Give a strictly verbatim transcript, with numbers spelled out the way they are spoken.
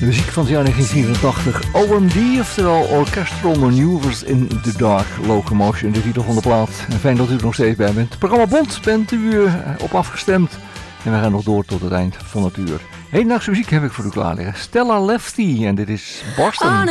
De muziek van het jaar negentien vierentachtig, O M D, oftewel Orchestral Maneuvers in the Dark Locomotion, de titel van de plaat. En fijn dat u er nog steeds bij bent. Het programma Bond bent u uh, op afgestemd. En we gaan nog door tot het eind van het uur. Hedendaagse muziek heb ik voor u klaar liggen. Stella Lefty en dit is Boston.